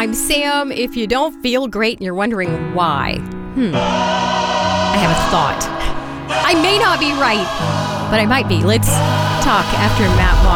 I'm Sam. If you don't feel great and you're wondering why, I have a thought. I may not be right, but I might be. Let's talk after Matt Moss.